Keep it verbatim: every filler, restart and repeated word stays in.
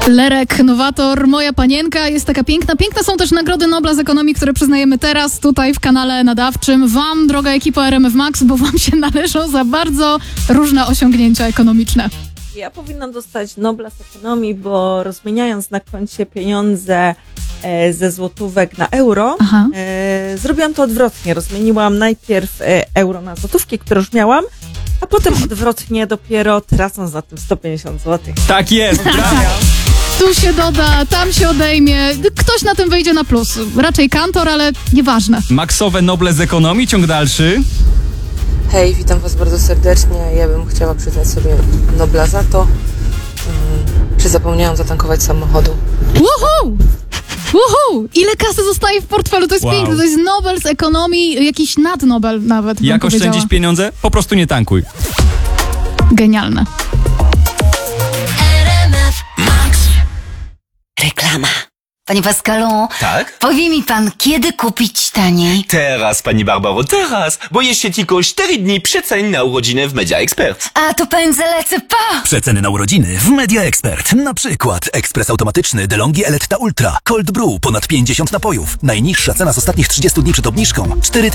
Lerek, nowator, moja panienka jest taka piękna. Piękne są też nagrody Nobla z ekonomii, które przyznajemy teraz tutaj w kanale nadawczym. Wam, droga ekipa R M F Max, bo wam się należą za bardzo różne osiągnięcia ekonomiczne. Ja powinnam dostać Nobla z ekonomii, bo rozmieniając na koncie pieniądze e, ze złotówek na euro, e, zrobiłam to odwrotnie. Rozmieniłam najpierw e, euro na złotówki, które już miałam, a potem odwrotnie dopiero tracąc na tym sto pięćdziesiąt złotych. Tak jest, brawo! Tu się doda, tam się odejmie. Ktoś na tym wejdzie na plus. Raczej kantor, ale nieważne. Maxowe Noble z ekonomii, ciąg dalszy. Hej, witam was bardzo serdecznie. Ja bym chciała przyznać sobie Nobla za to, um, że zapomniałam zatankować samochodu. Woohoo! Woohoo! Ile kasy zostaje w portfelu? To jest Wow. piękne. To jest Nobel z ekonomii, jakiś nadnobel nawet, bym Jak powiedziała. oszczędzić pieniądze? Po prostu nie tankuj. Genialne. Reklama. Panie Pascalu, Tak? powie mi pan, kiedy kupić taniej? Teraz, pani Barbaro, teraz! Bo jeszcze tylko cztery dni przeceń na urodziny w Media Expert. A to pędzę lecę pa! Przeceny na urodziny w Media Expert. Na przykład ekspres automatyczny DeLonghi Eletta Ultra, Cold Brew, ponad pięćdziesiąt napojów. Najniższa cena z ostatnich trzydziestu dni przed obniżką cztery